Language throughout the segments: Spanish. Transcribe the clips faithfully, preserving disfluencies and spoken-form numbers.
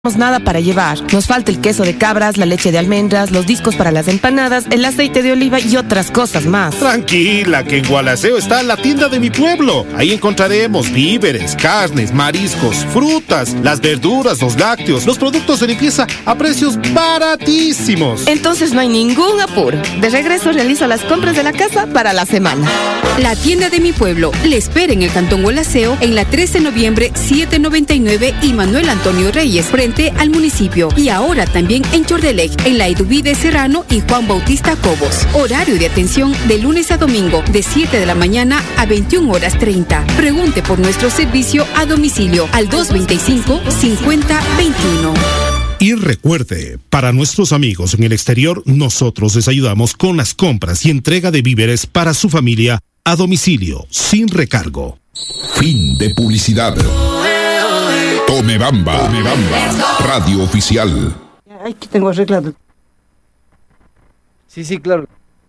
Nada para llevar. Nos falta el queso de cabras, la leche de almendras, los discos para las empanadas, el aceite de oliva y otras cosas más. Tranquila, que en Gualaceo está la tienda de mi pueblo. Ahí encontraremos víveres, carnes, mariscos, frutas, las verduras, los lácteos, los productos de limpieza a precios baratísimos. Entonces no hay ningún apuro. De regreso realizo las compras de la casa para la semana. La tienda de mi pueblo le espera en el Cantón Gualaceo en la trece de noviembre setecientos noventa y nueve y Manuel Antonio Reyes, frente al municipio, y ahora también en Chordelec, en la Eduvide Serrano y Juan Bautista Cobos. Horario de atención de lunes a domingo, de siete de la mañana a veintiuna horas treinta. Pregunte por nuestro servicio a domicilio al dos veinticinco, cincuenta veintiuno. Y recuerde, para nuestros amigos en el exterior, nosotros les ayudamos con las compras y entrega de víveres para su familia a domicilio, sin recargo. Fin de publicidad. Tome Bamba, Tome Bamba, radio oficial. Ay, que tengo arreglado. Sí, sí, claro.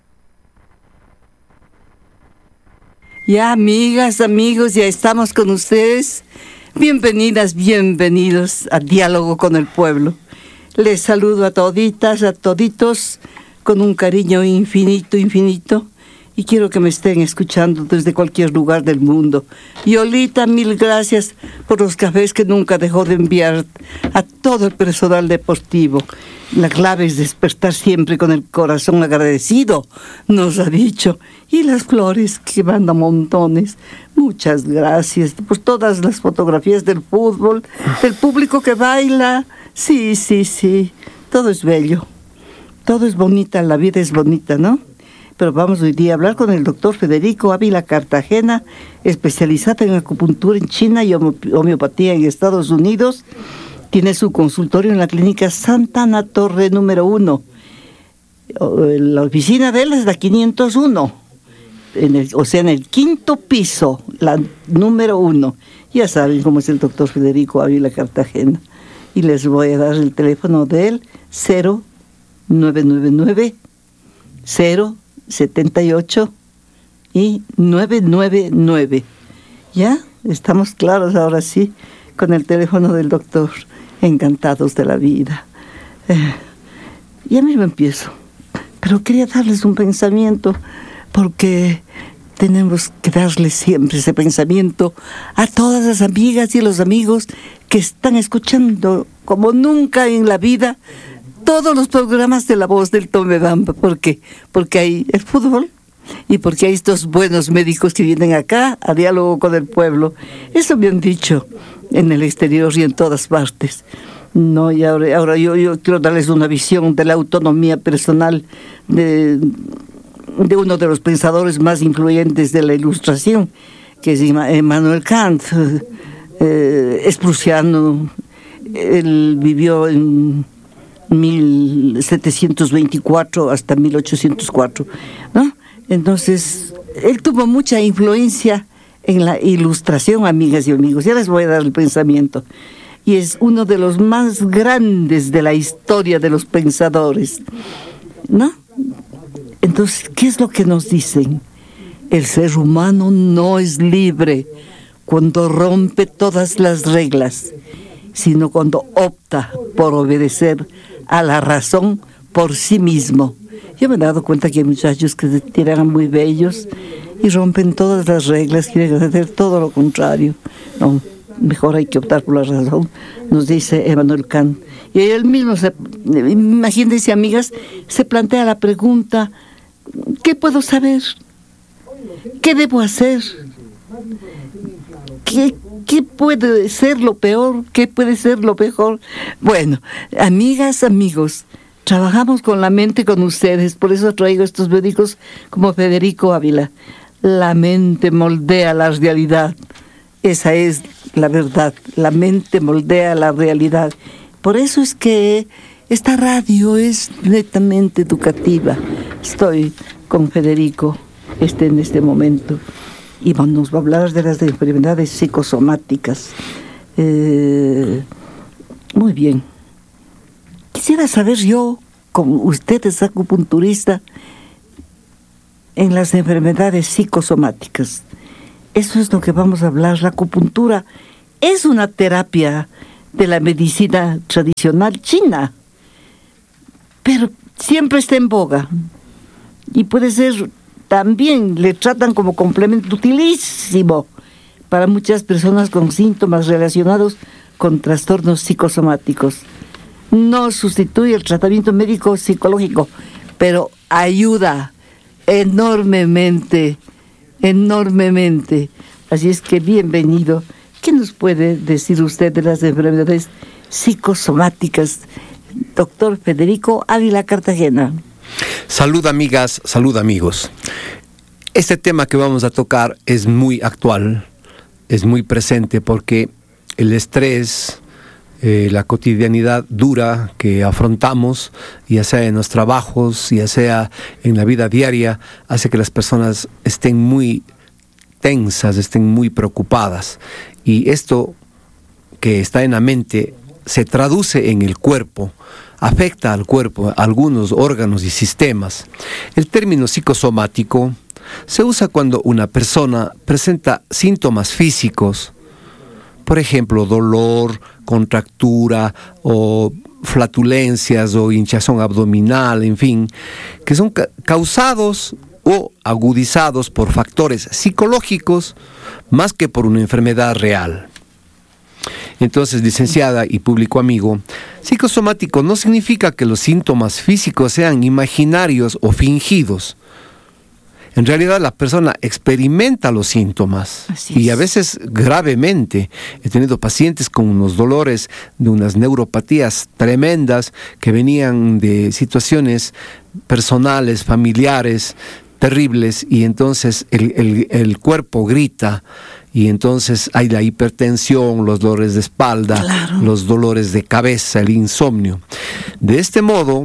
Ya, amigas, amigos, ya estamos con ustedes. Bienvenidas, bienvenidos a Diálogo con el Pueblo. Les saludo a toditas, a toditos, con un cariño infinito, infinito. Y quiero que me estén escuchando desde cualquier lugar del mundo. Yolita, mil gracias por los cafés que nunca dejó de enviar a todo el personal deportivo. La clave es despertar siempre con el corazón agradecido, nos ha dicho. Y las flores que van a montones. Muchas gracias por todas las fotografías del fútbol, del público que baila. Sí, sí, sí, todo es bello. Todo es bonita, la vida es bonita, ¿no? Pero vamos hoy día a hablar con el doctor Federico Ávila Cartagena, especializado en acupuntura en China y homeopatía en Estados Unidos. Tiene su consultorio en la clínica Santa Ana Torre número uno. La oficina de él es la quinientos uno, en el, o sea, en el quinto piso, la número uno. Ya saben cómo es el doctor Federico Ávila Cartagena. Y les voy a dar el teléfono de él, cero nueve nueve nueve cero setenta y ocho y nueve nueve nueve. Ya estamos claros ahora sí con el teléfono del doctor. Encantados de la vida. Eh, ya mismo empiezo, pero quería darles un pensamiento, porque tenemos que darle siempre ese pensamiento a todas las amigas y los amigos que están escuchando como nunca en la vida todos los programas de La Voz del Tome Bamba. ¿Por qué? Porque hay el fútbol y porque hay estos buenos médicos que vienen acá a Diálogo con el Pueblo. Eso me han dicho en el exterior y en todas partes. No, y ahora, ahora yo, yo quiero darles una visión de la autonomía personal de, de uno de los pensadores más influyentes de la Ilustración, que es Immanuel Kant. Eh, es prusiano. Él vivió en mil setecientos veinticuatro hasta mil ochocientos cuatro, ¿no? Entonces, él tuvo mucha influencia en la Ilustración, amigas y amigos. Ya les voy a dar el pensamiento. Y es uno de los más grandes de la historia de los pensadores, ¿no? Entonces, ¿qué es lo que nos dicen? El ser humano no es libre cuando rompe todas las reglas, sino cuando opta por obedecer a la razón por sí mismo. Yo me he dado cuenta que hay muchachos que se tiran muy bellos y rompen todas las reglas, quieren hacer todo lo contrario. No, mejor hay que optar por la razón, nos dice Immanuel Kant. Y él mismo, se, imagínense, amigas, se plantea la pregunta: ¿qué puedo saber? ¿Qué debo hacer? ¿Qué, ¿Qué puede ser lo peor? ¿Qué puede ser lo mejor? Bueno, amigas, amigos, trabajamos con la mente con ustedes, por eso traigo estos médicos como Federico Ávila. La mente moldea la realidad. Esa es la verdad. La mente moldea la realidad. Por eso es que esta radio es netamente educativa. Estoy con Federico este, en este momento. Y nos va a hablar de las enfermedades psicosomáticas. Eh, muy bien. Quisiera saber yo, como usted es acupunturista, en las enfermedades psicosomáticas. Eso es lo que vamos a hablar. La acupuntura es una terapia de la medicina tradicional china, pero siempre está en boga. Y puede ser, también le tratan como complemento utilísimo para muchas personas con síntomas relacionados con trastornos psicosomáticos. No sustituye el tratamiento médico psicológico, pero ayuda enormemente, enormemente. Así es que bienvenido. ¿Qué nos puede decir usted de las enfermedades psicosomáticas, doctor Federico Ávila Cartagena? Salud, amigas, salud, amigos. Este tema que vamos a tocar es muy actual, es muy presente, porque el estrés, eh, la cotidianidad dura que afrontamos, ya sea en los trabajos, ya sea en la vida diaria, hace que las personas estén muy tensas, estén muy preocupadas. Y esto que está en la mente se traduce en el cuerpo, afecta al cuerpo, a algunos órganos y sistemas. El término psicosomático se usa cuando una persona presenta síntomas físicos, por ejemplo, dolor, contractura o flatulencias o hinchazón abdominal, en fin, que son ca- causados o agudizados por factores psicológicos más que por una enfermedad real. Entonces, licenciada y público amigo, psicosomático no significa que los síntomas físicos sean imaginarios o fingidos. En realidad la persona experimenta los síntomas y a veces gravemente. He tenido pacientes con unos dolores de unas neuropatías tremendas que venían de situaciones personales, familiares, terribles, y entonces el, el, el cuerpo grita, y entonces hay la hipertensión, los dolores de espalda, claro, los dolores de cabeza, el insomnio. De este modo,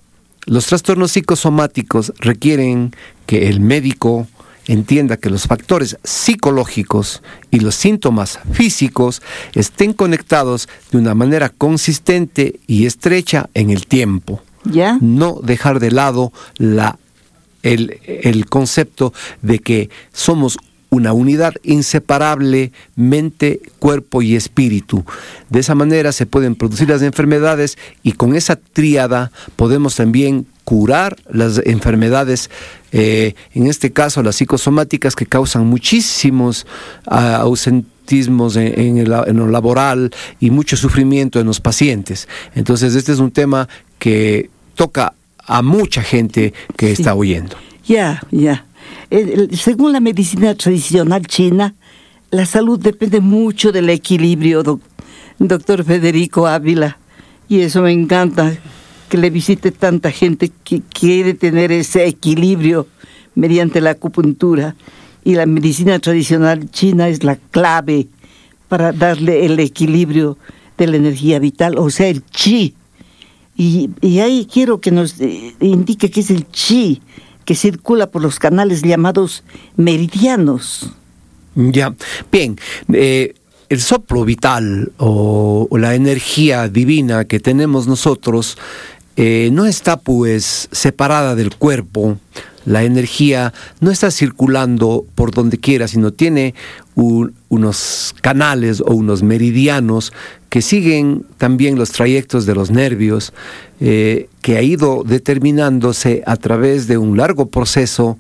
los trastornos psicosomáticos requieren que el médico entienda que los factores psicológicos y los síntomas físicos estén conectados de una manera consistente y estrecha en el tiempo. ¿Ya? No dejar de lado la, el, el concepto de que somos una unidad inseparable, mente, cuerpo y espíritu. De esa manera se pueden producir las enfermedades, y con esa tríada podemos también curar las enfermedades, eh, en este caso las psicosomáticas, que causan muchísimos uh, ausentismos en, en, el, en lo laboral y mucho sufrimiento en los pacientes. Entonces este es un tema que toca a mucha gente que sí está oyendo. Ya, ya. Según la medicina tradicional china, la salud depende mucho del equilibrio, doc, doctor Federico Ávila. Y eso me encanta, que le visite tanta gente que quiere tener ese equilibrio mediante la acupuntura. Y la medicina tradicional china es la clave para darle el equilibrio de la energía vital, o sea, el chi. Y, y ahí quiero que nos indique qué es el chi, que circula por los canales llamados meridianos. Ya, bien, eh, el soplo vital o, o la energía divina que tenemos nosotros eh, no está pues separada del cuerpo. La energía no está circulando por donde quiera, sino tiene un, unos canales o unos meridianos que siguen también los trayectos de los nervios, eh, que ha ido determinándose a través de un largo proceso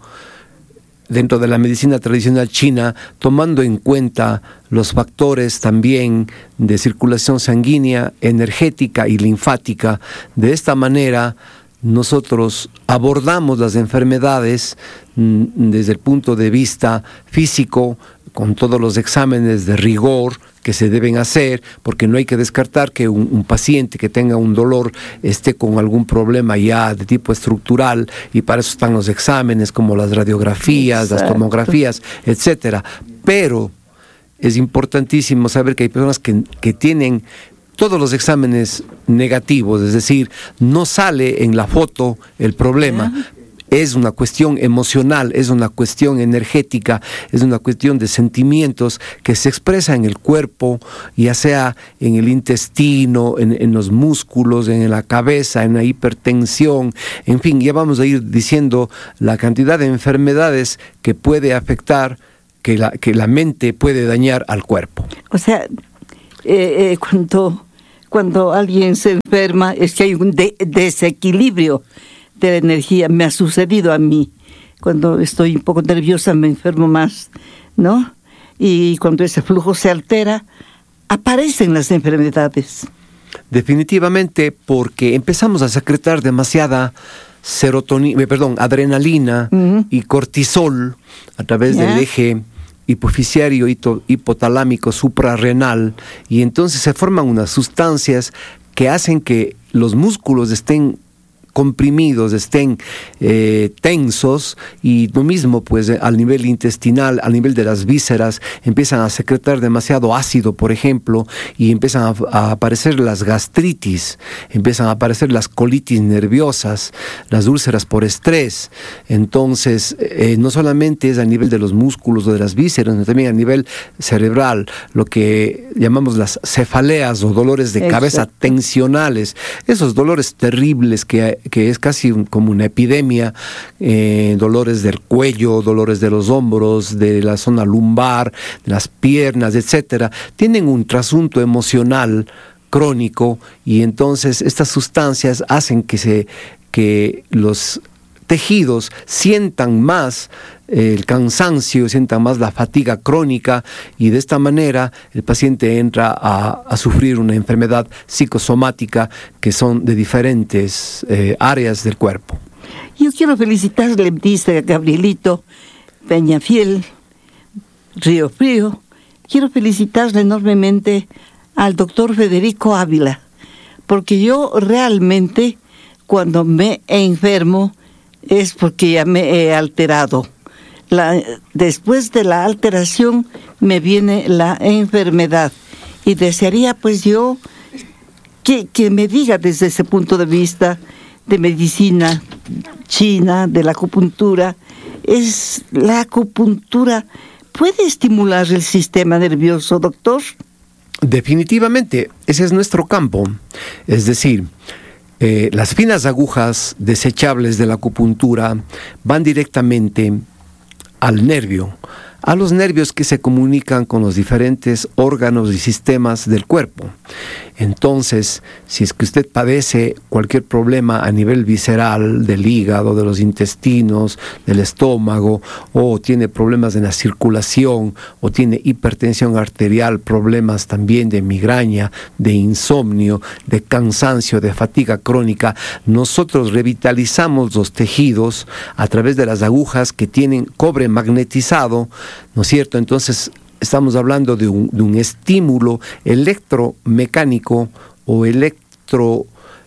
dentro de la medicina tradicional china, tomando en cuenta los factores también de circulación sanguínea, energética y linfática. De esta manera, nosotros abordamos las enfermedades mm, desde el punto de vista físico, con todos los exámenes de rigor que se deben hacer, porque no hay que descartar que un, un paciente que tenga un dolor esté con algún problema ya de tipo estructural, y para eso están los exámenes como las radiografías, exacto, las tomografías, etcétera. Pero es importantísimo saber que hay personas que, que tienen todos los exámenes negativos, es decir, no sale en la foto el problema. ¿Yeah? Es una cuestión emocional, es una cuestión energética, es una cuestión de sentimientos que se expresa en el cuerpo, ya sea en el intestino, en, en los músculos, en la cabeza, en la hipertensión, en fin, ya vamos a ir diciendo la cantidad de enfermedades que puede afectar, que la, que la mente puede dañar al cuerpo. O sea, eh, eh, cuando cuando alguien se enferma es que hay un de- desequilibrio de la energía. Me ha sucedido a mí. Cuando estoy un poco nerviosa me enfermo más, ¿no? Y cuando ese flujo se altera, aparecen las enfermedades. Definitivamente, porque empezamos a secretar demasiada serotonina, perdón, adrenalina uh-huh. y cortisol a través yeah. del eje hipoficiario hito, hipotalámico suprarrenal, y entonces se forman unas sustancias que hacen que los músculos estén comprimidos, estén eh, tensos, y lo mismo pues al nivel intestinal, al nivel de las vísceras, empiezan a secretar demasiado ácido, por ejemplo, y empiezan a, a aparecer las gastritis, empiezan a aparecer las colitis nerviosas, las úlceras por estrés. Entonces eh, no solamente es a nivel de los músculos o de las vísceras, sino también a nivel cerebral, lo que llamamos las cefaleas o dolores de Exacto. cabeza tensionales, esos dolores terribles que que es casi un, como una epidemia, eh, dolores del cuello, dolores de los hombros, de la zona lumbar, de las piernas, etcétera, tienen un trasunto emocional crónico, y entonces estas sustancias hacen que se que los tejidos sientan más eh, el cansancio, sientan más la fatiga crónica, y de esta manera el paciente entra a, a sufrir una enfermedad psicosomática que son de diferentes eh, áreas del cuerpo. Yo quiero felicitarle, dice Gabrielito Peñafiel, Río Frío, quiero felicitarle enormemente al doctor Federico Ávila, porque yo realmente cuando me enfermo es porque ya me he alterado. La, después de la alteración me viene la enfermedad, y desearía pues yo que, que me diga desde ese punto de vista de medicina china, de la acupuntura, es la acupuntura puede estimular el sistema nervioso, doctor. Definitivamente, ese es nuestro campo, es decir, Eh, las finas agujas desechables de la acupuntura van directamente al nervio, a los nervios que se comunican con los diferentes órganos y sistemas del cuerpo. Entonces, si es que usted padece cualquier problema a nivel visceral, del hígado, de los intestinos, del estómago, o tiene problemas en la circulación, o tiene hipertensión arterial, problemas también de migraña, de insomnio, de cansancio, de fatiga crónica, nosotros revitalizamos los tejidos a través de las agujas que tienen cobre magnetizado, ¿no es cierto? Entonces, estamos hablando de un, de un estímulo electromecánico o electroquímico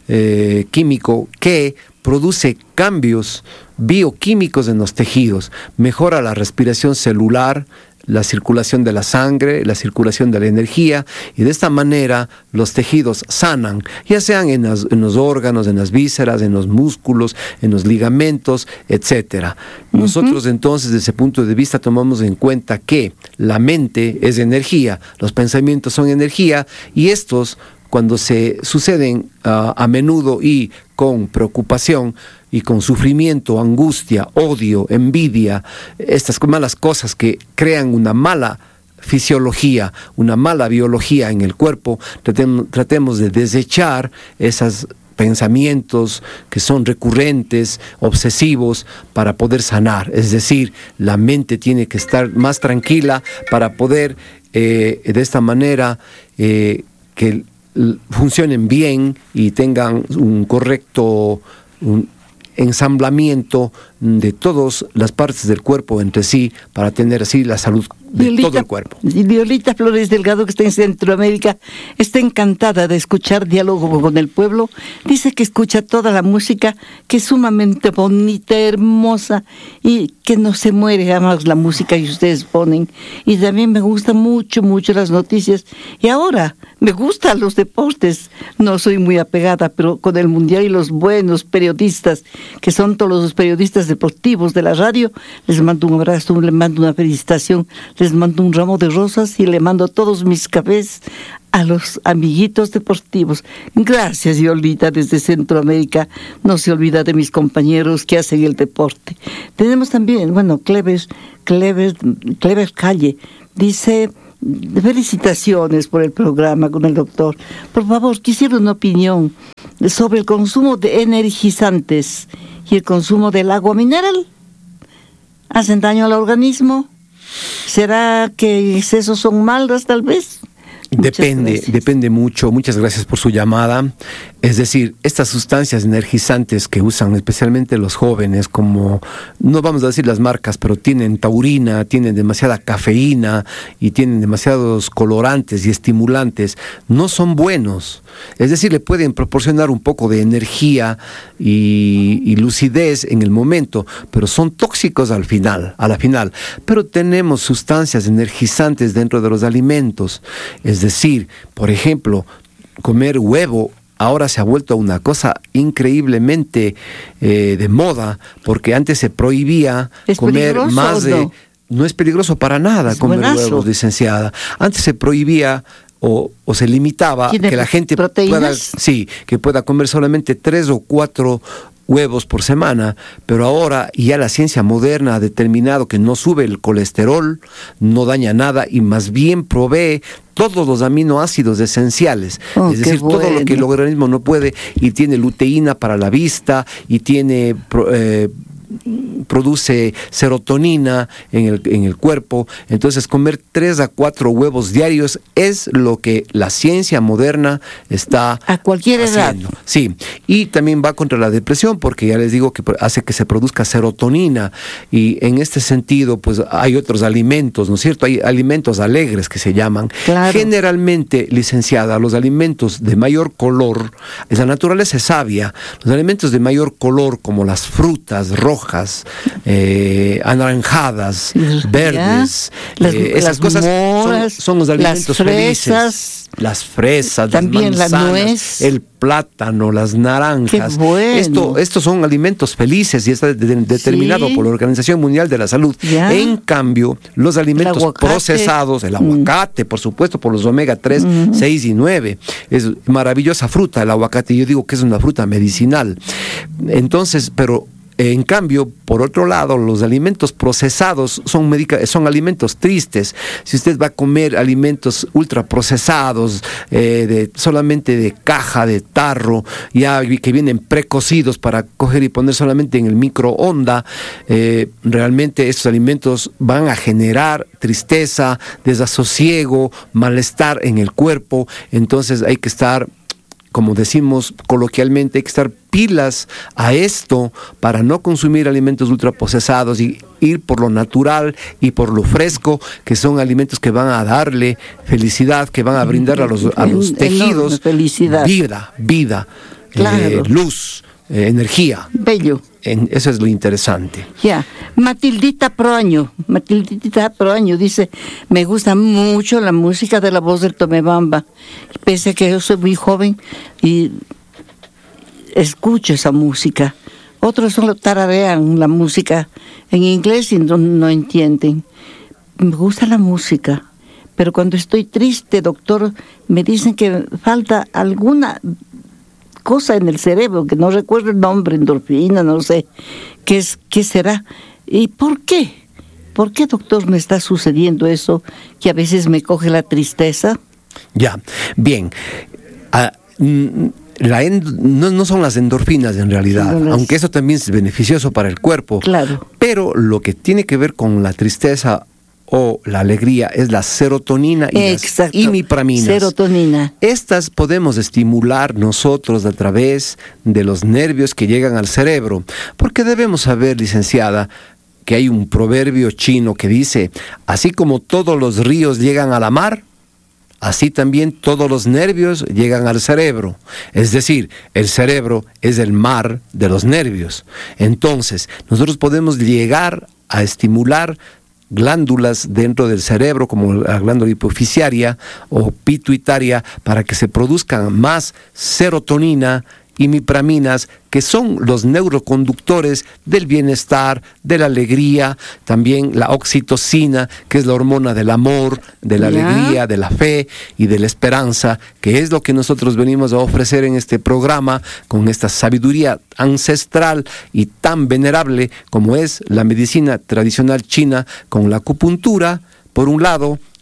eh, que produce cambios bioquímicos en los tejidos, mejora la respiración celular, la circulación de la sangre, la circulación de la energía, y de esta manera los tejidos sanan, ya sean en, las, en los órganos, en las vísceras, en los músculos, en los ligamentos, etcétera. Uh-huh. Nosotros entonces, desde ese punto de vista, tomamos en cuenta que la mente es energía, los pensamientos son energía, y estos, cuando se suceden uh, a menudo y con preocupación y con sufrimiento, angustia, odio, envidia, estas malas cosas que crean una mala fisiología, una mala biología en el cuerpo, tratemos, tratemos de desechar esos pensamientos que son recurrentes, obsesivos, para poder sanar. Es decir, la mente tiene que estar más tranquila para poder, eh, de esta manera, eh, que funcionen bien y tengan un correcto un ensamblamiento de todas las partes del cuerpo entre sí, para tener así la salud de Violita, todo el cuerpo. Violita Flores Delgado, que está en Centroamérica, está encantada de escuchar Diálogo con el Pueblo. Dice que escucha toda la música, que es sumamente bonita, hermosa, y que no se muere jamás la música que ustedes ponen. Y también me gustan mucho, mucho las noticias. Y ahora me gustan los deportes. No soy muy apegada, pero con el Mundial y los buenos periodistas, que son todos los periodistas deportivos de la radio, les mando un abrazo, les mando una felicitación, les mando un ramo de rosas y le mando todos mis cafés a los amiguitos deportivos. Gracias, Violita, desde Centroamérica. No se olvida de mis compañeros que hacen el deporte. Tenemos también, bueno, Cleves, Cleves, Cleves Calle, dice, felicitaciones por el programa con el doctor. Por favor, quisiera una opinión sobre el consumo de energizantes y el consumo del agua mineral. ¿Hacen daño al organismo? ¿Será que esos son malos tal vez? Depende, depende mucho. Muchas gracias por su llamada. Es decir, estas sustancias energizantes que usan especialmente los jóvenes, como, no vamos a decir las marcas, pero tienen taurina, tienen demasiada cafeína y tienen demasiados colorantes y estimulantes, no son buenos. Es decir, le pueden proporcionar un poco de energía y, y lucidez en el momento, pero son tóxicos al final, a la final. Pero tenemos sustancias energizantes dentro de los alimentos. Es decir, por ejemplo, comer huevo ahora se ha vuelto una cosa increíblemente eh, de moda, porque antes se prohibía comer más de... No? no es peligroso para nada es comer buenazo. huevos, licenciada. Antes se prohibía o, o se limitaba que la gente proteínas? pueda, sí, que pueda comer solamente tres o cuatro huevos por semana, pero ahora ya la ciencia moderna ha determinado que no sube el colesterol, no daña nada y más bien provee todos los aminoácidos esenciales, oh, es decir, bueno. todo lo que el organismo no puede, y tiene luteína para la vista y tiene eh, produce serotonina en el, en el cuerpo. Entonces comer tres a cuatro huevos diarios es lo que la ciencia moderna está a cualquier haciendo. edad. Sí, y también va contra la depresión, porque ya les digo que hace que se produzca serotonina, y en este sentido pues hay otros alimentos, ¿no es cierto? Hay alimentos alegres que se llaman. Claro. Generalmente, licenciada, los alimentos de mayor color, la naturaleza es sabia, los alimentos de mayor color como las frutas rojas, eh, anaranjadas, verdes, las, eh, esas las cosas moras, son, son los alimentos las fresas, felices. Las fresas, también las manzanas, la nuez, el plátano, las naranjas. Qué bueno. Esto, estos son alimentos felices y está de, de, determinado sí. por la Organización Mundial de la Salud. Ya. En cambio, los alimentos procesados, el aguacate, mm. por supuesto, por los omega tres, mm. seis y nueve, es maravillosa fruta el aguacate. Yo digo que es una fruta medicinal. Entonces, pero en cambio, por otro lado, los alimentos procesados son, medica- son alimentos tristes. Si usted va a comer alimentos ultraprocesados, eh, de, solamente de caja, de tarro, ya que vienen precocidos para coger y poner solamente en el microondas, eh, realmente estos alimentos van a generar tristeza, desasosiego, malestar en el cuerpo. Entonces hay que estar, como decimos coloquialmente, hay que estar pilas a esto para no consumir alimentos ultraprocesados y ir por lo natural y por lo fresco, que son alimentos que van a darle felicidad, que van a brindar a los, a los tejidos felicidad. vida, vida, claro. eh, luz, eh, energía. Bello. En, eso es lo interesante. Ya, Matildita Proaño, Matildita Proaño dice, me gusta mucho la música de la voz del Tomebamba, pese a que yo soy muy joven y escucho esa música. Otros solo tararean la música en inglés y no, no entienden. Me gusta la música, pero cuando estoy triste, doctor, me dicen que falta alguna cosa en el cerebro, que no recuerdo el nombre, endorfina, no sé, ¿qué es, qué será? ¿Y por qué? ¿Por qué, doctor, me está sucediendo eso, que a veces me coge la tristeza? Ya, bien. Uh, mm, La end- no, no son las endorfinas en realidad, no las... aunque eso también es beneficioso para el cuerpo. Claro. Pero lo que tiene que ver con la tristeza o la alegría es la serotonina y Exacto. las imipraminas. Serotonina. Estas podemos estimular nosotros a través de los nervios que llegan al cerebro. Porque debemos saber, licenciada, que hay un proverbio chino que dice, así como todos los ríos llegan a la mar, así también todos los nervios llegan al cerebro. Es decir, el cerebro es el mar de los nervios. Entonces, nosotros podemos llegar a estimular glándulas dentro del cerebro, como la glándula hipofisiaria o pituitaria, para que se produzcan más serotonina, imipraminas, que son los neuroconductores del bienestar, de la alegría, también la oxitocina, que es la hormona del amor, de la ¿Ya? alegría, de la fe y de la esperanza, que es lo que nosotros venimos a ofrecer en este programa con esta sabiduría ancestral y tan venerable como es la medicina tradicional china, con la acupuntura, por un lado,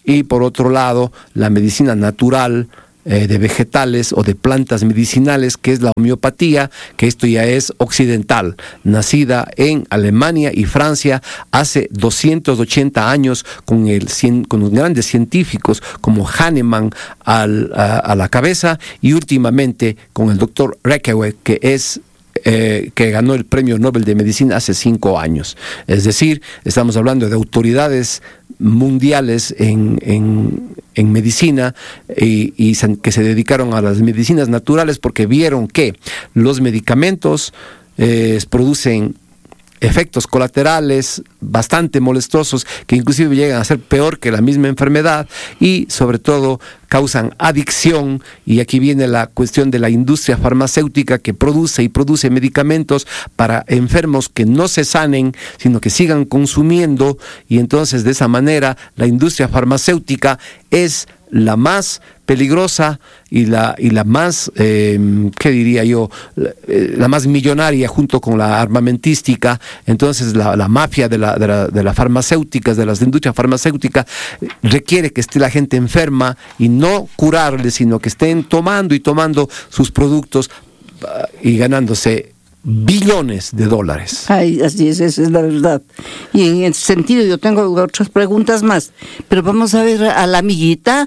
y por otro lado la medicina natural, Eh, de vegetales o de plantas medicinales, que es la homeopatía, que esto ya es occidental, nacida en Alemania y Francia hace doscientos ochenta años, con, el, con los grandes científicos como Hahnemann al, a, a la cabeza, y últimamente con el doctor Reckeweg, que es Eh, que ganó el premio Nobel de Medicina hace cinco años. Es decir, estamos hablando de autoridades mundiales en, en, en medicina y, y se, que se dedicaron a las medicinas naturales porque vieron que los medicamentos eh, producen efectos colaterales bastante molestosos que inclusive llegan a ser peor que la misma enfermedad y sobre todo causan adicción, y aquí viene la cuestión de la industria farmacéutica que produce y produce medicamentos para enfermos que no se sanen, sino que sigan consumiendo, y entonces de esa manera la industria farmacéutica es la más peligrosa y la y la más, eh, ¿qué diría yo? La, eh, la más millonaria junto con la armamentística. Entonces la, la mafia de la, de, la, de las farmacéuticas, de las industrias farmacéuticas, requiere que esté la gente enferma y no curarle, sino que estén tomando y tomando sus productos uh, y ganándose billones de dólares. Ay, así es, esa es la verdad. Y en ese sentido yo tengo otras preguntas más, pero vamos a ver a la amiguita.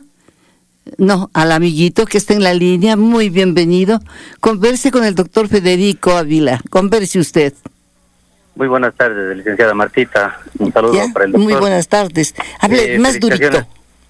No, al amiguito que está en la línea, muy bienvenido. Converse con el doctor Federico Ávila. Converse usted. Muy buenas tardes, licenciada Martita. Un saludo ¿Ya? para el doctor. Muy buenas tardes. Hable Eh, más durito.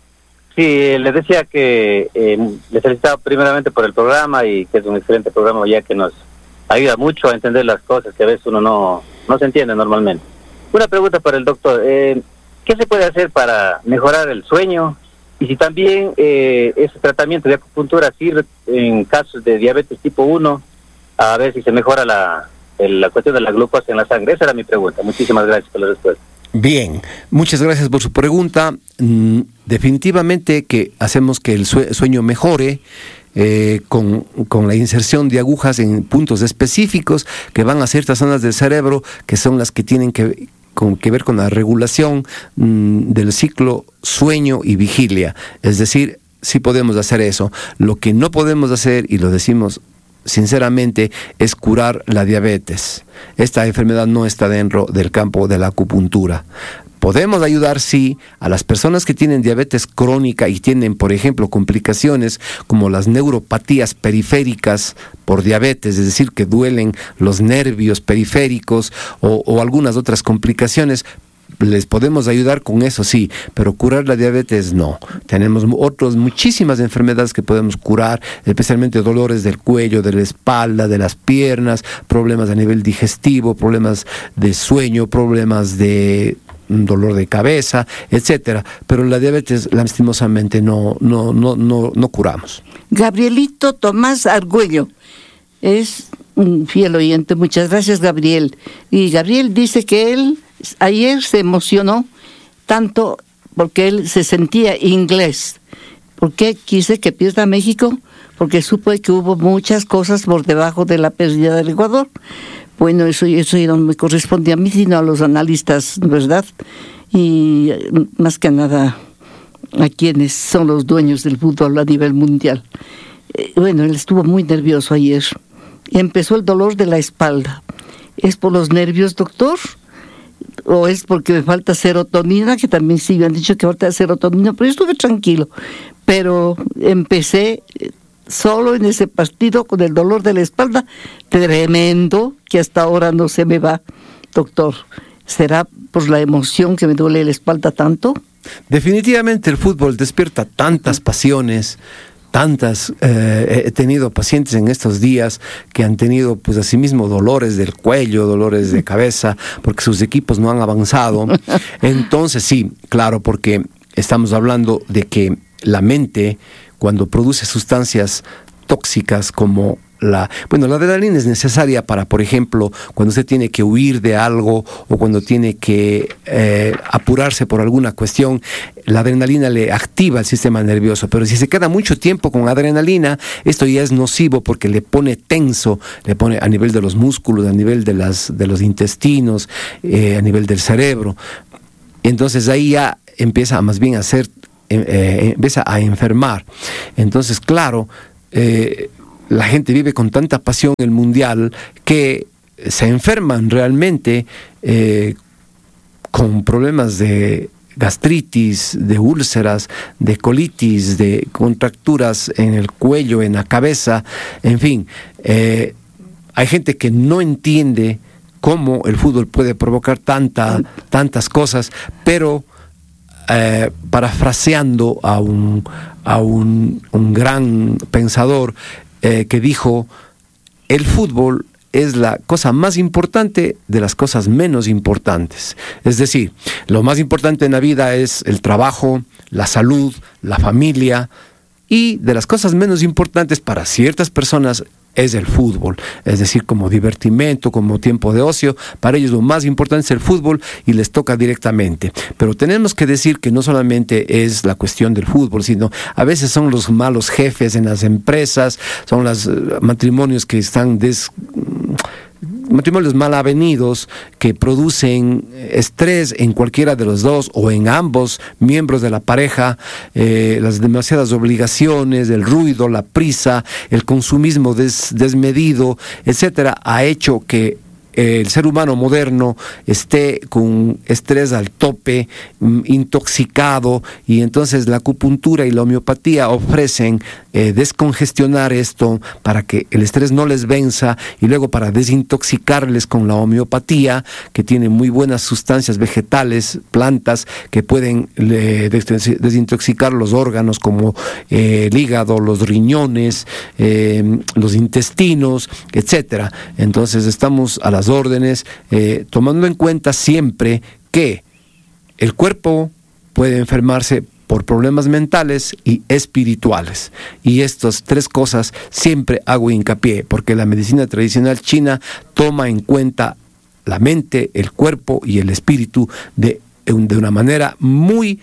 Sí, le decía que eh, le felicitaba primeramente por el programa y que es un excelente programa, ya que nos ayuda mucho a entender las cosas que a veces uno no, no se entiende normalmente. Una pregunta para el doctor. Eh, ¿Qué se puede hacer para mejorar el sueño? Y si también eh, ese tratamiento de acupuntura sirve en casos de diabetes tipo uno, a ver si se mejora la, el, la cuestión de la glucosa en la sangre. Esa era mi pregunta. Muchísimas gracias por la respuesta. Bien, muchas gracias por su pregunta. Mm, definitivamente que hacemos que el sueño mejore eh, con, con la inserción de agujas en puntos específicos que van a ciertas zonas del cerebro, que son las que tienen que con que ver con la regulación mmm, del ciclo sueño y vigilia. Es decir, sí podemos hacer eso. Lo que no podemos hacer, y lo decimos sinceramente, es curar la diabetes. Esta enfermedad no está dentro del campo de la acupuntura. Podemos ayudar, sí, a las personas que tienen diabetes crónica y tienen, por ejemplo, complicaciones como las neuropatías periféricas por diabetes, es decir, que duelen los nervios periféricos o, o algunas otras complicaciones. Les podemos ayudar con eso, sí, pero curar la diabetes no. Tenemos otras muchísimas enfermedades que podemos curar, especialmente dolores del cuello, de la espalda, de las piernas, problemas a nivel digestivo, problemas de sueño, problemas de dolor de cabeza, etcétera. Pero la diabetes, lastimosamente, no, no, no, no, no curamos. Gabrielito Tomás Argüello es un fiel oyente. Muchas gracias, Gabriel. Y Gabriel dice que él ayer se emocionó tanto porque él se sentía inglés. ¿Por qué quise que pierda México? Porque supo que hubo muchas cosas por debajo de la pérdida del Ecuador. Bueno, eso, eso no me corresponde a mí, sino a los analistas, ¿verdad? Y más que nada a quienes son los dueños del fútbol a nivel mundial. Eh, bueno, él estuvo muy nervioso ayer. Empezó el dolor de la espalda. ¿Es por los nervios, doctor? ¿O es porque me falta serotonina? Que también sí me han dicho que falta serotonina, pero yo estuve tranquilo. Pero empecé solo en ese partido con el dolor de la espalda tremendo, que hasta ahora no se me va, doctor. ¿Será por la emoción que me duele la espalda tanto? Definitivamente el fútbol despierta tantas pasiones, tantas, eh, he tenido pacientes en estos días que han tenido pues asimismo dolores del cuello, dolores de cabeza, porque sus equipos no han avanzado. Entonces sí, claro, porque estamos hablando de que la mente, cuando produce sustancias tóxicas como la... Bueno, la adrenalina es necesaria para, por ejemplo, cuando usted tiene que huir de algo o cuando tiene que eh, apurarse por alguna cuestión, la adrenalina le activa el sistema nervioso, pero si se queda mucho tiempo con adrenalina, esto ya es nocivo porque le pone tenso, le pone a nivel de los músculos, a nivel de, las, de los intestinos, eh, a nivel del cerebro. Entonces ahí ya empieza más bien a ser eh, empieza a enfermar. Entonces, claro, eh, la gente vive con tanta pasión el mundial que se enferman realmente eh, con problemas de gastritis, de úlceras, de colitis, de contracturas en el cuello, en la cabeza, en fin. Eh, hay gente que no entiende cómo el fútbol puede provocar tanta, tantas cosas, pero eh, parafraseando a un, a un, un gran pensador eh, que dijo, el fútbol es la cosa más importante de las cosas menos importantes. Es decir, lo más importante en la vida es el trabajo, la salud, la familia, y de las cosas menos importantes para ciertas personas es el fútbol, es decir, como divertimento, como tiempo de ocio. Para ellos lo más importante es el fútbol y les toca directamente. Pero tenemos que decir que no solamente es la cuestión del fútbol, sino a veces son los malos jefes en las empresas, son los matrimonios que están des... matrimonios mal avenidos que producen estrés en cualquiera de los dos o en ambos miembros de la pareja, eh, las demasiadas obligaciones, el ruido, la prisa, el consumismo des, desmedido, etcétera, ha hecho que el ser humano moderno esté con estrés al tope, intoxicado, y entonces la acupuntura y la homeopatía ofrecen eh, descongestionar esto para que el estrés no les venza, y luego para desintoxicarles con la homeopatía, que tiene muy buenas sustancias vegetales, plantas, que pueden eh, desintoxicar los órganos como eh, el hígado, los riñones, eh, los intestinos, etcétera. Entonces estamos a las órdenes, eh, tomando en cuenta siempre que el cuerpo puede enfermarse por problemas mentales y espirituales, y estas tres cosas siempre hago hincapié, porque la medicina tradicional china toma en cuenta la mente, el cuerpo y el espíritu de, de una manera muy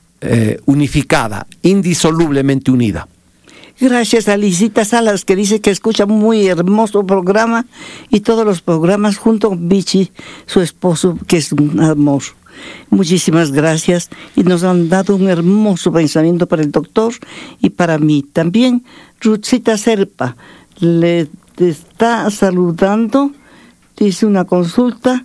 eh, unificada, indisolublemente unida. Gracias a Lisita Salas, que dice que escucha muy hermoso programa, y todos los programas junto con Vichy, su esposo, que es un amor. Muchísimas gracias, y nos han dado un hermoso pensamiento para el doctor y para mí también. Ruthcita Serpa le está saludando, dice una consulta,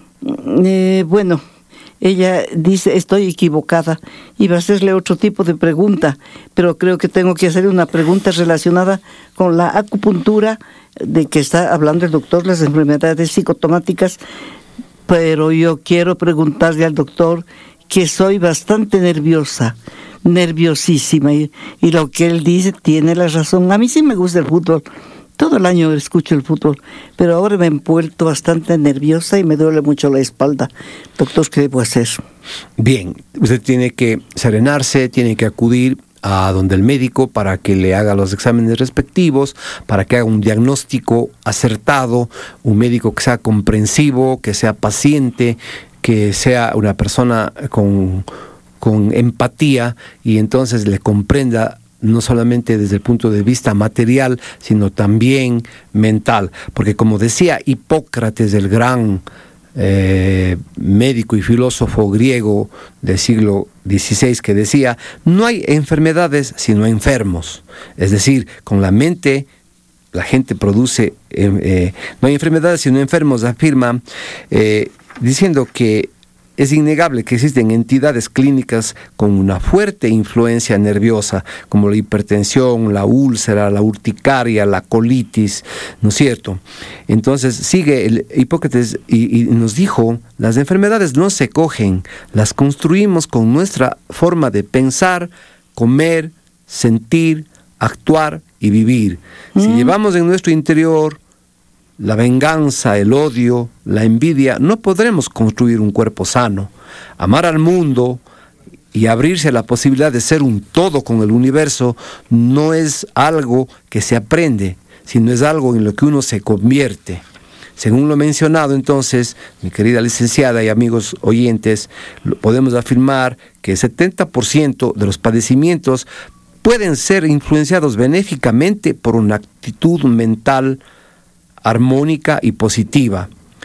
eh, bueno, ella dice, estoy equivocada, iba a hacerle otro tipo de pregunta, pero creo que tengo que hacer una pregunta relacionada con la acupuntura, de que está hablando el doctor, las enfermedades psicosomáticas, pero yo quiero preguntarle al doctor que soy bastante nerviosa, nerviosísima, y, y lo que él dice tiene la razón. A mí sí me gusta el fútbol, todo el año escucho el fútbol, pero ahora me he vuelto bastante nerviosa y me duele mucho la espalda. Doctor, ¿qué debo hacer? Bien, usted tiene que serenarse, tiene que acudir a donde el médico para que le haga los exámenes respectivos, para que haga un diagnóstico acertado, un médico que sea comprensivo, que sea paciente, que sea una persona con, con empatía, y entonces le comprenda no solamente desde el punto de vista material, sino también mental. Porque como decía Hipócrates, el gran eh, médico y filósofo griego del siglo dieciséis, que decía, no hay enfermedades sino enfermos. Es decir, con la mente la gente produce, eh, eh, no hay enfermedades sino enfermos, afirma, eh, diciendo que es innegable que existen entidades clínicas con una fuerte influencia nerviosa, como la hipertensión, la úlcera, la urticaria, la colitis, ¿no es cierto? Entonces sigue el Hipócrates y, y nos dijo, las enfermedades no se cogen, las construimos con nuestra forma de pensar, comer, sentir, actuar y vivir. Mm. Si llevamos en nuestro interior la venganza, el odio, la envidia, no podremos construir un cuerpo sano. Amar al mundo y abrirse a la posibilidad de ser un todo con el universo no es algo que se aprende, sino es algo en lo que uno se convierte. Según lo mencionado, entonces, mi querida licenciada y amigos oyentes, podemos afirmar que el setenta por ciento de los padecimientos pueden ser influenciados benéficamente por una actitud mental armónica y positiva.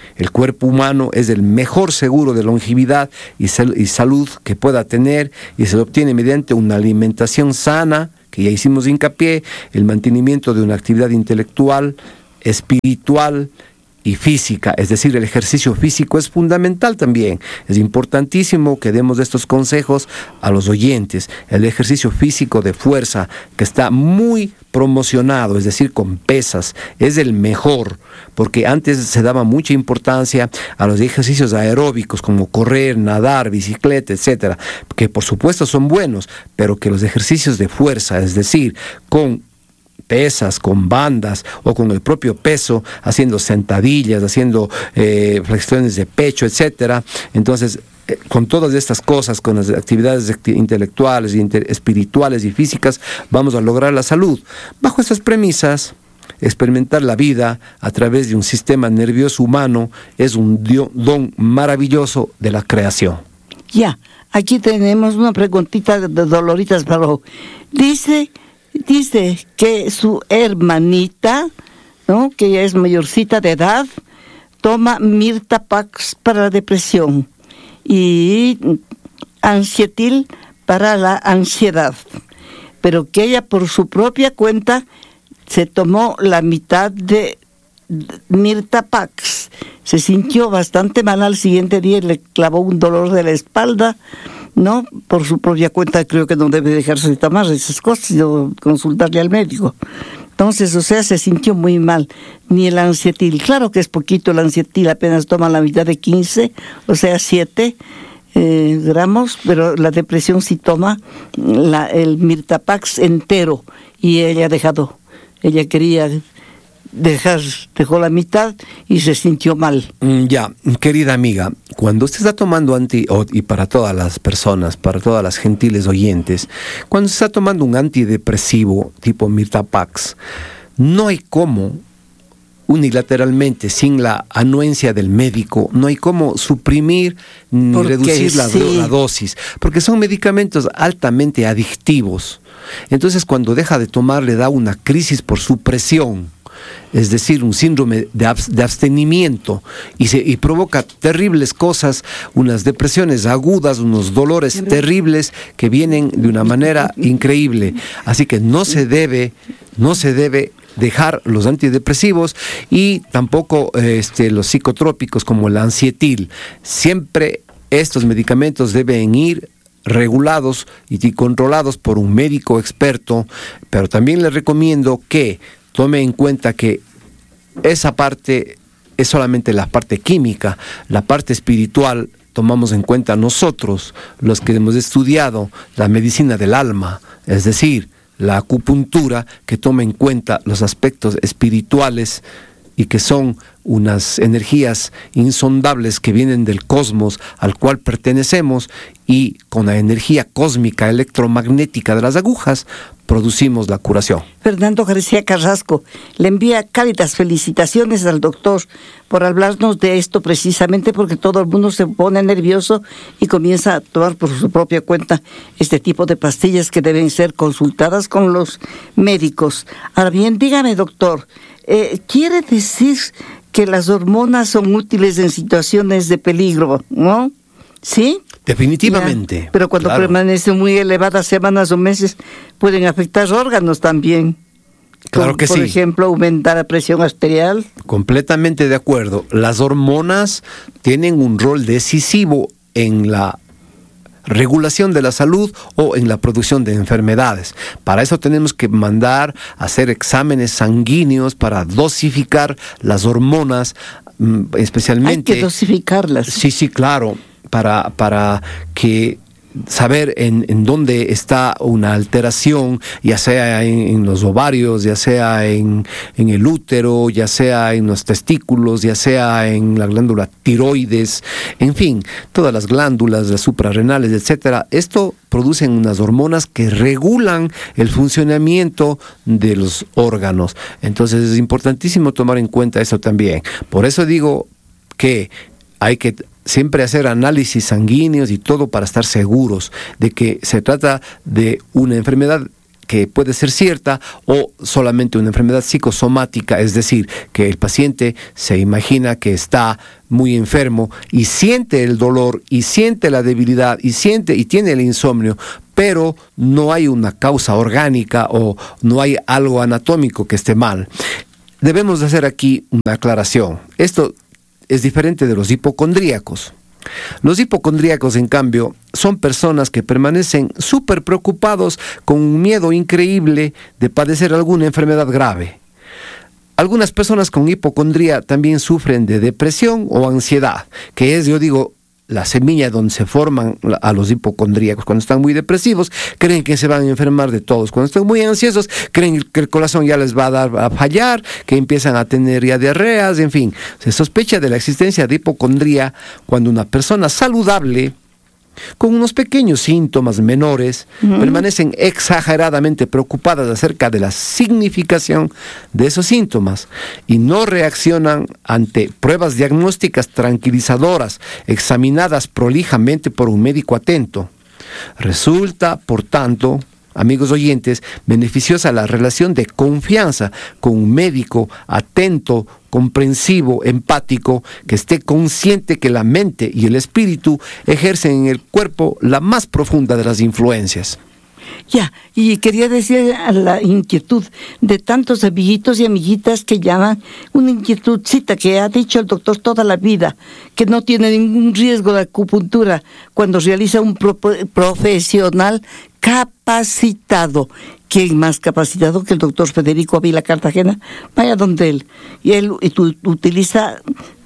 El cuerpo humano es el mejor seguro de longevidad y, sal- y salud que pueda tener, y se obtiene mediante una alimentación sana, que ya hicimos hincapié, el mantenimiento de una actividad intelectual, espiritual y física, es decir, el ejercicio físico es fundamental también. Es importantísimo que demos estos consejos a los oyentes. El ejercicio físico de fuerza, que está muy promocionado, es decir, con pesas, es el mejor, porque antes se daba mucha importancia a los ejercicios aeróbicos como correr, nadar, bicicleta, etcétera, que por supuesto son buenos, pero que los ejercicios de fuerza, es decir, con pesas, con bandas o con el propio peso, haciendo sentadillas, haciendo eh, flexiones de pecho, etcétera. Entonces, eh, con todas estas cosas, con las actividades acti- intelectuales, inter- espirituales y físicas, vamos a lograr la salud. Bajo estas premisas, experimentar la vida a través de un sistema nervioso humano es un dio- don maravilloso de la creación. Ya, aquí tenemos una preguntita de Doloritas Baró. Dice... Dice que su hermanita, ¿no?, que ella es mayorcita de edad, toma Mirtapax para la depresión y Ansietil para la ansiedad, pero que ella por su propia cuenta se tomó la mitad de Mirtapax. Se sintió bastante mal al siguiente día y le clavó un dolor de la espalda, ¿no? Por su propia cuenta creo que no debe dejarse de tomar esas cosas, sino consultarle al médico. Entonces, o sea, se sintió muy mal. Ni el Ansietil, claro que es poquito el Ansietil, apenas toma la mitad de quince, o sea, siete eh, gramos, pero la depresión sí toma la, el Mirtapax entero, y ella ha dejado, ella quería dejar, dejó la mitad y se sintió mal. Mm, Ya, querida amiga, cuando usted está tomando anti, o- y para todas las personas, para todas las gentiles oyentes, cuando se está tomando un antidepresivo tipo Mirtapax, no hay cómo unilateralmente, sin la anuencia del médico, no hay cómo suprimir ni Porque reducir la, sí. la dosis, porque son medicamentos altamente adictivos. Entonces, cuando deja de tomar, le da una crisis por supresión, es decir, un síndrome de, abs- de abstenimiento, y, se, y provoca terribles cosas, unas depresiones agudas, unos dolores terribles que vienen de una manera increíble. Así que no se debe, no se debe dejar los antidepresivos y tampoco eh, este, los psicotrópicos como el Ansietil. Siempre estos medicamentos deben ir regulados y controlados por un médico experto, pero también les recomiendo que tome en cuenta que esa parte es solamente la parte química, la parte espiritual tomamos en cuenta nosotros, los que hemos estudiado la medicina del alma, es decir, la acupuntura, que toma en cuenta los aspectos espirituales y que son unas energías insondables que vienen del cosmos al cual pertenecemos, y con la energía cósmica electromagnética de las agujas producimos la curación. Fernando García Carrasco le envía cálidas felicitaciones al doctor por hablarnos de esto, precisamente porque todo el mundo se pone nervioso y comienza a tomar por su propia cuenta este tipo de pastillas que deben ser consultadas con los médicos. Ahora bien, dígame, doctor, eh, ¿quiere decir que las hormonas son útiles en situaciones de peligro, no? ¿Sí? Definitivamente. Ya, pero cuando claro. permanecen muy elevadas semanas o meses, pueden afectar órganos también. Claro Como, que por sí. ejemplo, aumentar la presión arterial. Completamente de acuerdo. Las hormonas tienen un rol decisivo en la regulación de la salud o en la producción de enfermedades. Para eso tenemos que mandar a hacer exámenes sanguíneos para dosificar las hormonas, mm, especialmente... Hay que dosificarlas. Sí, sí, claro, para, para que saber en, en dónde está una alteración, ya sea en, en los ovarios, ya sea en, en el útero, ya sea en los testículos, ya sea en la glándula tiroides, en fin, todas las glándulas, las suprarrenales, etcétera. Esto producen unas hormonas que regulan el funcionamiento de los órganos. Entonces es importantísimo tomar en cuenta eso también. Por eso digo que hay que siempre hacer análisis sanguíneos y todo para estar seguros de que se trata de una enfermedad que puede ser cierta o solamente una enfermedad psicosomática, es decir, que el paciente se imagina que está muy enfermo y siente el dolor y siente la debilidad y siente y tiene el insomnio, pero no hay una causa orgánica o no hay algo anatómico que esté mal. Debemos de hacer aquí una aclaración. Esto es diferente de los hipocondríacos. Los hipocondríacos, en cambio, son personas que permanecen súper preocupados con un miedo increíble de padecer alguna enfermedad grave. Algunas personas con hipocondría también sufren de depresión o ansiedad, que es, yo digo, la semilla donde se forman a los hipocondríacos. Cuando están muy depresivos, creen que se van a enfermar de todos. Cuando están muy ansiosos, creen que el corazón ya les va a dar a fallar, que empiezan a tener ya diarreas, en fin. Se sospecha de la existencia de hipocondría cuando una persona saludable, con unos pequeños síntomas menores, uh-huh. permanecen exageradamente preocupadas acerca de la significación de esos síntomas y no reaccionan ante pruebas diagnósticas tranquilizadoras, examinadas prolijamente por un médico atento. Resulta, por tanto, amigos oyentes, beneficiosa la relación de confianza con un médico atento, comprensivo, empático, que esté consciente que la mente y el espíritu ejercen en el cuerpo la más profunda de las influencias. Ya, y quería decir a la inquietud de tantos amiguitos y amiguitas que llaman, una inquietudcita que ha dicho el doctor toda la vida, que no tiene ningún riesgo de acupuntura cuando realiza un pro- profesional capacitado. ¿Quién más capacitado que el doctor Federico Ávila Cartagena? Vaya donde él. Y él utiliza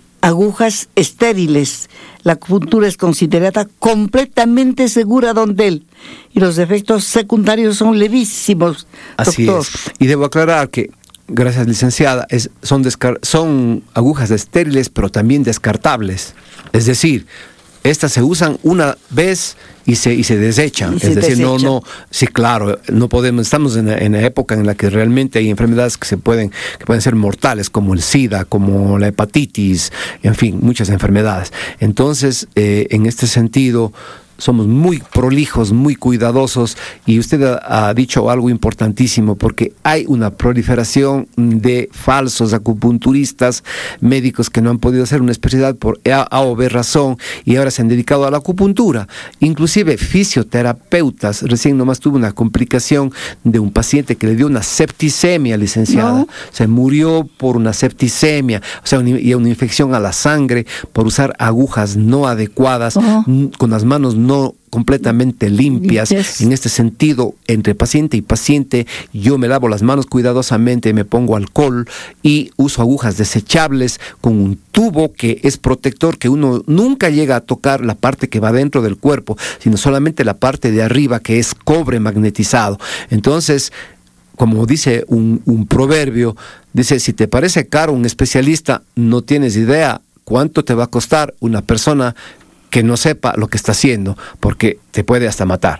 agujas estériles. La acupuntura es considerada completamente segura donde él. Y los efectos secundarios son levísimos, Así doctor. es. Y debo aclarar que, gracias licenciada, es, son, descar- son agujas estériles, pero también descartables. Es decir, estas se usan una vez y se y se desechan. Y se es decir, desechan. no, no, sí, claro, no podemos, estamos en la, en la época en la que realmente hay enfermedades que se pueden, que pueden ser mortales, como el SIDA, como la hepatitis, en fin, muchas enfermedades. Entonces, eh, en este sentido, somos muy prolijos, muy cuidadosos, y usted ha, ha dicho algo importantísimo, porque hay una proliferación de falsos acupunturistas, médicos que no han podido hacer una especialidad por A, A o B razón, y ahora se han dedicado a la acupuntura. Inclusive fisioterapeutas. Recién nomás tuve una complicación de un paciente que le dio una septicemia, licenciada. No. Se murió por una septicemia, o sea, una, y una infección a la sangre por usar agujas no adecuadas, Oh. n- con las manos no completamente limpias. Limpias. En este sentido, entre paciente y paciente, yo me lavo las manos cuidadosamente, me pongo alcohol y uso agujas desechables con un tubo que es protector, que uno nunca llega a tocar la parte que va dentro del cuerpo, sino solamente la parte de arriba, que es cobre magnetizado. Entonces, como dice un, un proverbio, dice, si te parece caro un especialista, no tienes idea cuánto te va a costar una persona que no sepa lo que está haciendo, porque te puede hasta matar.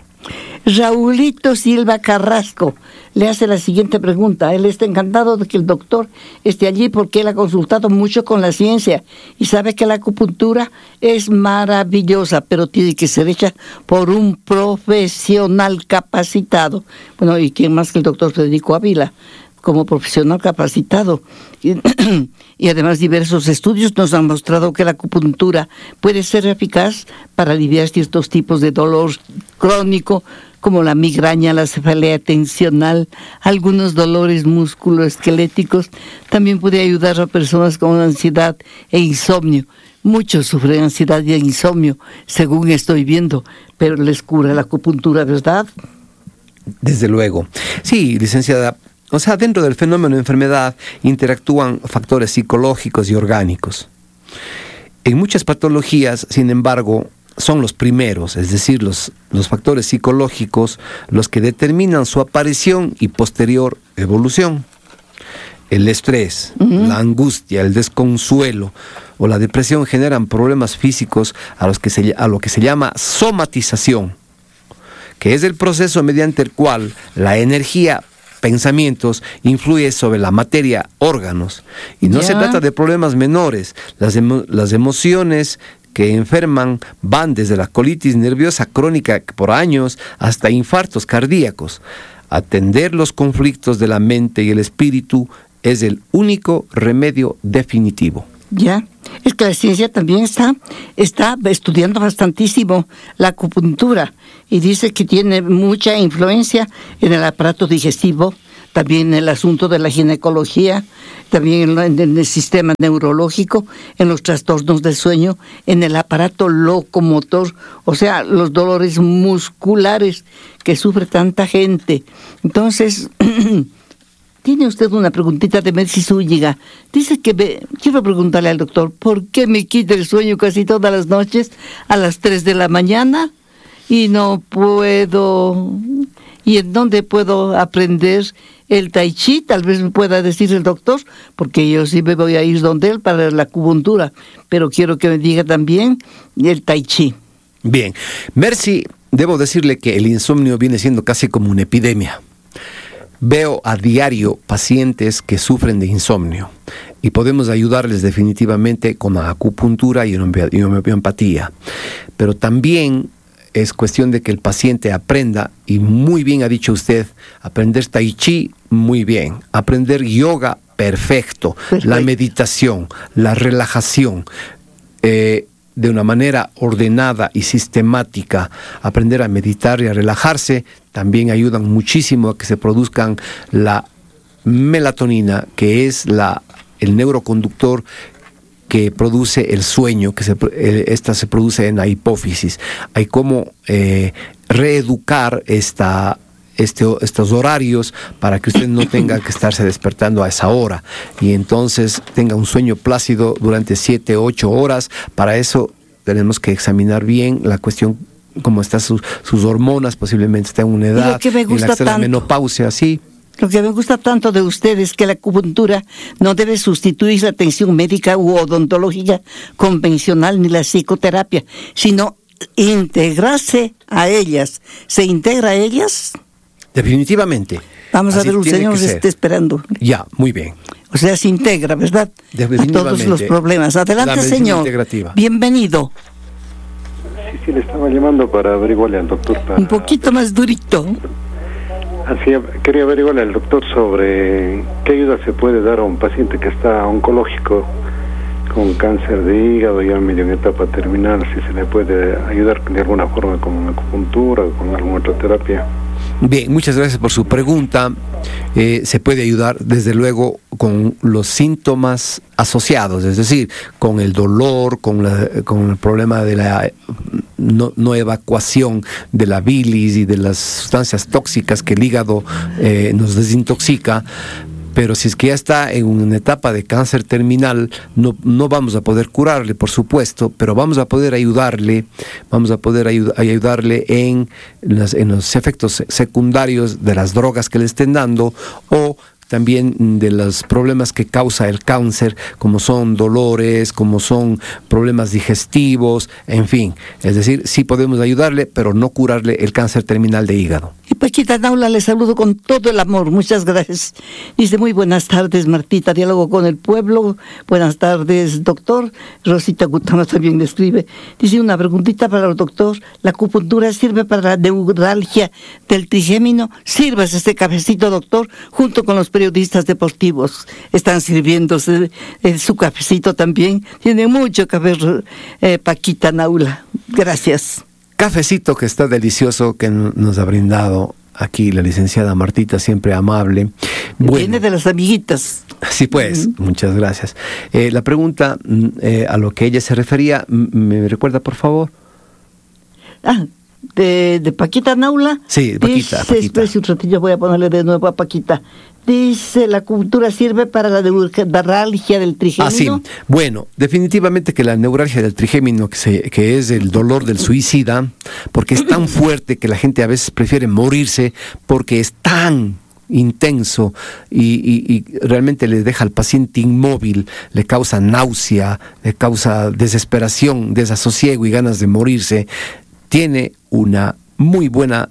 Raulito Silva Carrasco le hace la siguiente pregunta. Él está encantado de que el doctor esté allí porque él ha consultado mucho con la ciencia y sabe que la acupuntura es maravillosa, pero tiene que ser hecha por un profesional capacitado. Bueno, ¿y quién más que el doctor Federico Ávila? Como profesional capacitado. Y, y además diversos estudios nos han mostrado que la acupuntura puede ser eficaz para aliviar ciertos tipos de dolor crónico, como la migraña, la cefalea tensional, algunos dolores musculoesqueléticos. También puede ayudar a personas con ansiedad e insomnio. Muchos sufren ansiedad y insomnio, según estoy viendo, pero les cura la acupuntura, ¿verdad? Desde luego. Sí, licenciada. O sea, dentro del fenómeno de enfermedad interactúan factores psicológicos y orgánicos. En muchas patologías, sin embargo, son los primeros, es decir, los, los factores psicológicos, los que determinan su aparición y posterior evolución. El estrés, uh-huh. la angustia, el desconsuelo o la depresión generan problemas físicos a, los que se, a lo que se llama somatización, que es el proceso mediante el cual la energía pensamientos influye sobre la materia órganos. Y no ya. se trata de problemas menores. Las, emo- las emociones que enferman van desde la colitis nerviosa crónica por años hasta infartos cardíacos. Atender los conflictos de la mente y el espíritu es el único remedio definitivo. Ya, es que la ciencia también está, está estudiando bastantísimo la acupuntura y dice que tiene mucha influencia en el aparato digestivo, también en el asunto de la ginecología, también en, en, en el sistema neurológico, en los trastornos del sueño, en el aparato locomotor, o sea, los dolores musculares que sufre tanta gente. Entonces, tiene usted una preguntita de Mercy Zúñiga. Dice que me, quiero preguntarle al doctor, ¿por qué me quita el sueño casi todas las noches a las tres de la mañana? Y no puedo... ¿Y en dónde puedo aprender el tai chi? Tal vez me pueda decir el doctor, porque yo sí me voy a ir donde él para la acupuntura, pero quiero que me diga también el tai chi. Bien, Mercy, debo decirle que el insomnio viene siendo casi como una epidemia. Veo a diario pacientes que sufren de insomnio y podemos ayudarles definitivamente con la acupuntura y homeopatía, pero también es cuestión de que el paciente aprenda, y muy bien ha dicho usted, aprender tai chi, muy bien, aprender yoga, perfecto, perfecto. La meditación, la relajación, eh, de una manera ordenada y sistemática, aprender a meditar y a relajarse, también ayudan muchísimo a que se produzcan la melatonina, que es la, el neuroconductor que produce el sueño, que se, eh, esta se produce en la hipófisis. Hay como eh, reeducar esta, este, estos horarios para que usted no tenga que estarse despertando a esa hora y entonces tenga un sueño plácido durante siete, ocho horas. Para eso tenemos que examinar bien la cuestión, cómo están sus, sus hormonas, posiblemente está en una edad, en la, la menopausia, sí. Lo que me gusta tanto de ustedes es que la acupuntura no debe sustituir la atención médica u odontológica convencional ni la psicoterapia, sino integrarse a ellas. ¿Se integra a ellas? Definitivamente. Vamos Así a ver, un señor nos está esperando. Ya, muy bien. O sea, se integra, ¿verdad? A todos los problemas. Adelante, señor. Bienvenido. Sí, sí, le estaba llamando para averiguarle al doctor. Para... Un poquito más durito. Así, quería averiguarle al doctor sobre qué ayuda se puede dar a un paciente que está oncológico con cáncer de hígado, ya medio en etapa terminal, si se le puede ayudar de alguna forma con una acupuntura o con alguna otra terapia. Bien, muchas gracias por su pregunta. Eh, se puede ayudar desde luego con los síntomas asociados, es decir, con el dolor, con, la, con el problema de la no, no evacuación de la bilis y de las sustancias tóxicas que el hígado eh, nos desintoxica. Pero si es que ya está en una etapa de cáncer terminal, no, no vamos a poder curarle, por supuesto, pero vamos a poder ayudarle, vamos a poder ayud- ayudarle en, las, en los efectos secundarios de las drogas que le estén dando o también de los problemas que causa el cáncer, como son dolores, como son problemas digestivos, en fin. Es decir, sí podemos ayudarle, pero no curarle el cáncer terminal de hígado. Y Paquita Naula, le saludo con todo el amor. Muchas gracias. Dice, muy buenas tardes, Martita, Diálogo con el Pueblo. Buenas tardes, doctor. Rosita Gutama también le escribe. Dice, una preguntita para el doctor. ¿La acupuntura sirve para la neuralgia del trigémino? Sirvas este cafecito, doctor, junto con los periodistas deportivos. Están sirviéndose eh, su cafecito también. Tiene mucho café, eh, Paquita Naula. Gracias. Cafecito que está delicioso, que nos ha brindado aquí la licenciada Martita, siempre amable. Bueno, viene de las amiguitas. Sí, pues, mm. muchas gracias. Eh, la pregunta eh, a lo que ella se refería, ¿me recuerda, por favor? Ah, de, de Paquita Naula. Sí, de Paquita. Dice, Paquita. Espera un ratillo, voy a ponerle de nuevo a Paquita. Dice, ¿la acupuntura sirve para la neuralgia del trigémino? Ah, sí. Bueno, definitivamente que la neuralgia del trigémino, que, se, que es el dolor del suicida, porque es tan fuerte que la gente a veces prefiere morirse porque es tan intenso y, y, y realmente le deja al paciente inmóvil, le causa náusea, le causa desesperación, desasosiego y ganas de morirse, tiene una muy buena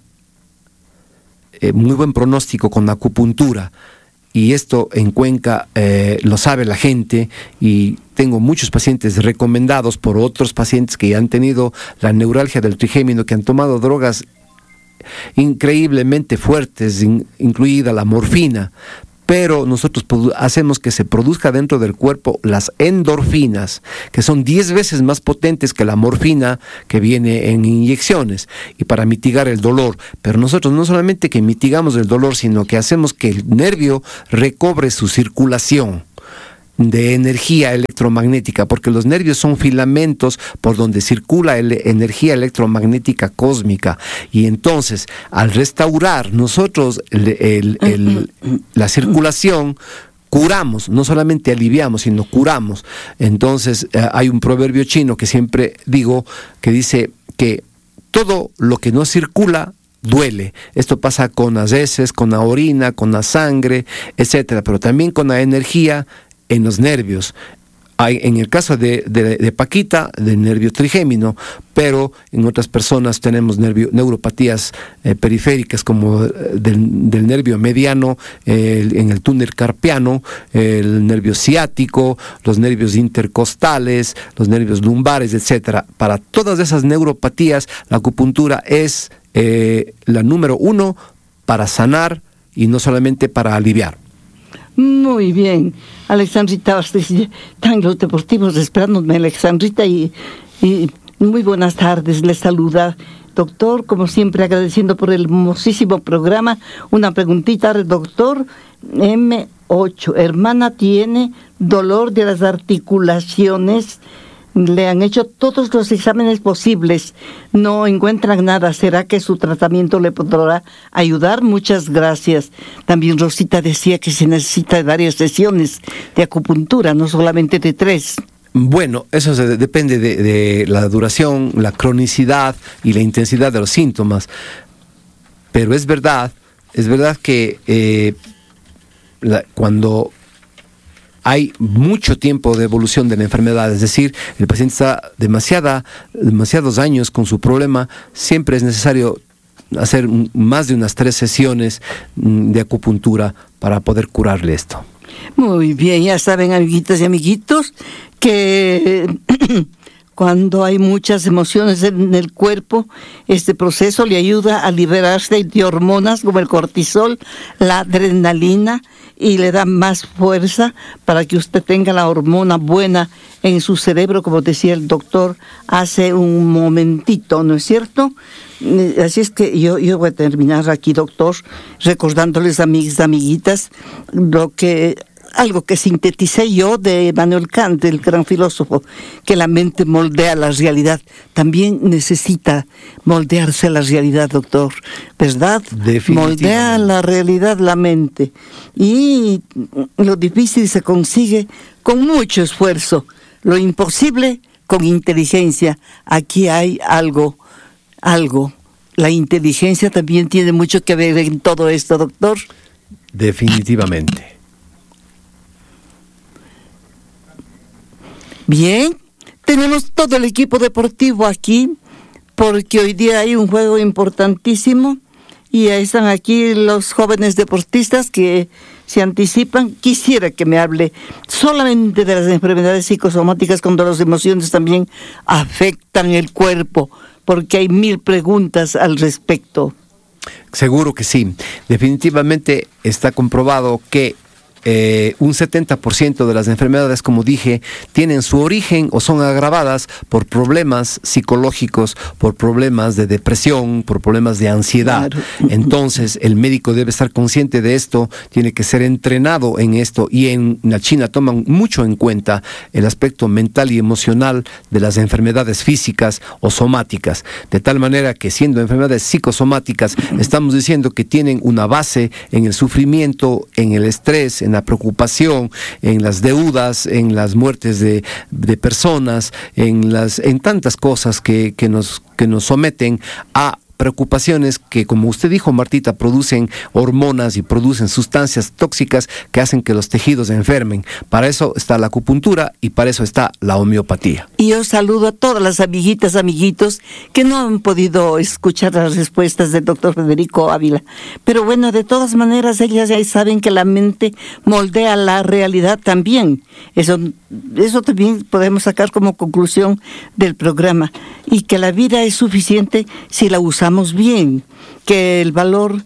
Eh, muy buen pronóstico con la acupuntura, y esto en Cuenca eh, lo sabe la gente, y tengo muchos pacientes recomendados por otros pacientes que ya han tenido la neuralgia del trigémino, que han tomado drogas increíblemente fuertes, in, incluida la morfina. Pero nosotros hacemos que se produzca dentro del cuerpo las endorfinas, que son diez veces más potentes que la morfina que viene en inyecciones, y para mitigar el dolor. Pero nosotros no solamente que mitigamos el dolor, sino que hacemos que el nervio recobre su circulación de energía electromagnética, porque los nervios son filamentos por donde circula el, energía electromagnética cósmica, y entonces al restaurar nosotros el, el, el, la circulación, curamos, no solamente aliviamos, sino curamos. Entonces eh, hay un proverbio chino que siempre digo, que dice que todo lo que no circula duele. Esto pasa con las heces, con la orina, con la sangre, etcétera, pero también con la energía en los nervios. Hay, en el caso de, de, de Paquita, del nervio trigémino, pero en otras personas tenemos nervio, neuropatías eh, periféricas como del, del nervio mediano, eh, en el túnel carpiano, eh, el nervio ciático, los nervios intercostales, los nervios lumbares, etcétera. Para todas esas neuropatías, la acupuntura es eh, la número uno para sanar y no solamente para aliviar. Muy bien, Alexandrita, están los deportivos esperándome, Alexandrita, y, y muy buenas tardes, les saluda doctor, como siempre agradeciendo por el hermosísimo programa. Una preguntita al doctor. eme ocho, hermana tiene dolor de las articulaciones, le han hecho todos los exámenes posibles, no encuentran nada. ¿Será que su tratamiento le podrá ayudar? Muchas gracias. También Rosita decía que se necesita varias sesiones de acupuntura, no solamente de tres. Bueno, eso se, depende de, de la duración, la cronicidad y la intensidad de los síntomas. Pero es verdad, es verdad que eh, la, cuando hay mucho tiempo de evolución de la enfermedad, es decir, el paciente está demasiada, demasiados años con su problema, siempre es necesario hacer más de unas tres sesiones de acupuntura para poder curarle esto. Muy bien, ya saben, amiguitas y amiguitos, que cuando hay muchas emociones en el cuerpo, este proceso le ayuda a liberarse de hormonas como el cortisol, la adrenalina, y le da más fuerza para que usted tenga la hormona buena en su cerebro, como decía el doctor hace un momentito, ¿no es cierto? Así es que yo, yo voy a terminar aquí, doctor, recordándoles a mis amiguitas lo que... algo que sinteticé yo de Immanuel Kant, el gran filósofo, que la mente moldea la realidad. También necesita moldearse la realidad, doctor, ¿verdad? Moldea la realidad la mente. Y lo difícil se consigue con mucho esfuerzo, lo imposible con inteligencia. Aquí hay algo, algo. La inteligencia también tiene mucho que ver en todo esto, doctor. Definitivamente. Bien, tenemos todo el equipo deportivo aquí, porque hoy día hay un juego importantísimo, y ahí están aquí los jóvenes deportistas que se anticipan. Quisiera que me hable solamente de las enfermedades psicosomáticas, cuando las emociones también afectan el cuerpo, porque hay mil preguntas al respecto. Seguro que sí. Definitivamente está comprobado que Eh, un setenta por ciento de las enfermedades, como dije, tienen su origen o son agravadas por problemas psicológicos, por problemas de depresión, por problemas de ansiedad. Claro. Entonces, el médico debe estar consciente de esto, tiene que ser entrenado en esto, y en la China toman mucho en cuenta el aspecto mental y emocional de las enfermedades físicas o somáticas, de tal manera que, siendo enfermedades psicosomáticas, estamos diciendo que tienen una base en el sufrimiento, en el estrés, en la preocupación, en las deudas, en las muertes de, de personas, en las en tantas cosas que, que nos que nos someten a preocupaciones que, como usted dijo, Martita, producen hormonas y producen sustancias tóxicas que hacen que los tejidos se enfermen. Para eso está la acupuntura y para eso está la homeopatía. Y yo saludo a todas las amiguitas, amiguitos que no han podido escuchar las respuestas del doctor Federico Ávila. Pero bueno, de todas maneras, ellas ya saben que la mente moldea la realidad también. Eso, eso también podemos sacar como conclusión del programa. Y que la vida es suficiente si la usamos usamos bien, que el valor,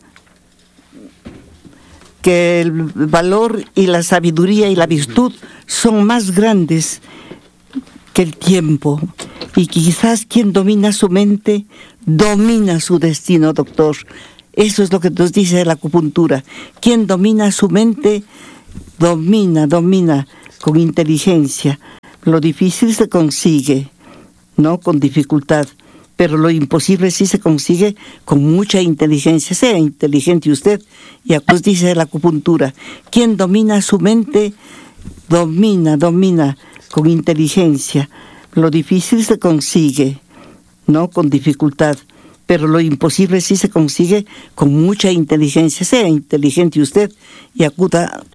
que el valor y la sabiduría y la virtud son más grandes que el tiempo. Y quizás quien domina su mente, domina su destino, doctor. Eso es lo que nos dice la acupuntura. Quien domina su mente, domina, domina con inteligencia. Lo difícil se consigue, no con dificultad, pero lo imposible sí se consigue con mucha inteligencia. Sea inteligente usted, y aquí nos dice la acupuntura. Quien domina su mente, domina, domina con inteligencia. Lo difícil se consigue, no con dificultad, pero lo imposible sí se consigue con mucha inteligencia. Sea inteligente usted y acuda